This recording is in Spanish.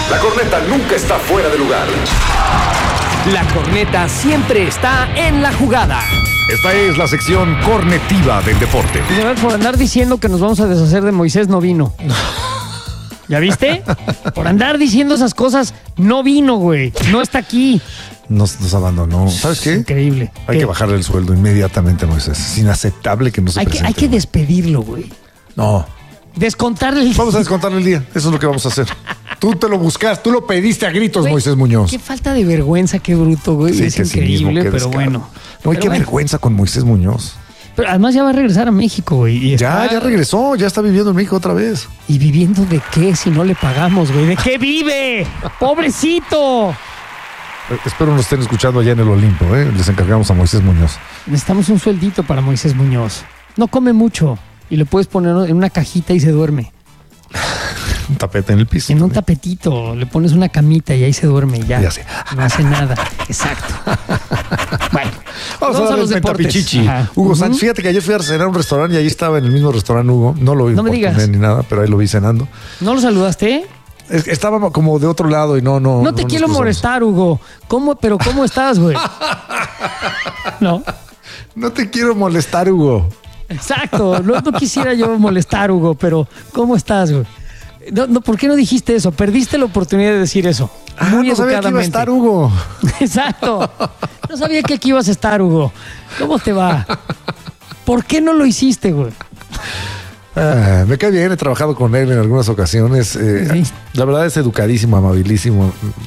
La corneta nunca está fuera de lugar. La corneta siempre está en la jugada. Esta es la sección cornetiva del deporte. Y de verdad, por andar diciendo que nos vamos a deshacer de Moisés, no vino. ¿Ya viste? Por andar diciendo esas cosas, no vino, güey. No está aquí. Nos abandonó. ¿Sabes qué? Increíble. Hay que bajarle el sueldo inmediatamente, Moisés. Es inaceptable que no se presente. Hay que despedirlo, güey. No. Descontarle el... Vamos a descontarle el día. Eso es lo que vamos a hacer. Tú te lo buscas, tú lo pediste a gritos, Güey, Moisés Muñoz. Qué falta de vergüenza, qué bruto, güey. Sí, es qué increíble, cinismo, qué pero descaro. bueno. No, hay Pero qué bueno. vergüenza con Moisés Muñoz. Pero además ya va a regresar a México, güey. Y Ya regresó, ya está viviendo en México otra vez. ¿Y viviendo de qué si no le pagamos, güey? ¿De qué vive? ¡Pobrecito! Espero nos estén escuchando allá en el Olimpo, ¿eh? Les encargamos a Moisés Muñoz. Necesitamos un sueldito para Moisés Muñoz. No come mucho y lo puedes poner en una cajita y se duerme. Un tapete en el piso. En un tapetito, le pones una camita y ahí se duerme y ya. Y así. No hace nada. Exacto. Bueno, Vamos a darle los el deportes. pentapichichi. Ajá. Hugo Ujú. Sánchez, fíjate que ayer fui a cenar a un restaurante y ahí estaba en el mismo restaurante Hugo. No lo vi No me por digas. internet ni nada, pero ahí lo vi cenando. ¿No lo saludaste? Estaba como de otro lado y no. No te nos quiero cruzamos. molestar, Hugo. Pero ¿cómo estás, güey? No. No te quiero molestar, Hugo. Exacto. No quisiera yo molestar, Hugo, pero ¿cómo estás, güey? No, ¿por qué no dijiste eso? Perdiste la oportunidad de decir eso. Muy no sabía que iba a educadamente. estar Hugo. Exacto. No sabía que aquí ibas a estar, Hugo. ¿Cómo te va? ¿Por qué no lo hiciste, güey? Me cae bien, he trabajado con él en algunas ocasiones. Sí. La verdad es educadísimo, amabilísimo.